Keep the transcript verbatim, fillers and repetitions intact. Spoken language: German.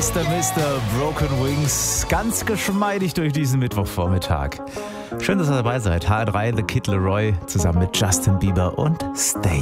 Mister Mister Broken Wings ganz geschmeidig durch diesen Mittwochvormittag. Schön, dass ihr dabei seid. H drei, The Kid Laroi zusammen mit Justin Bieber und Stay.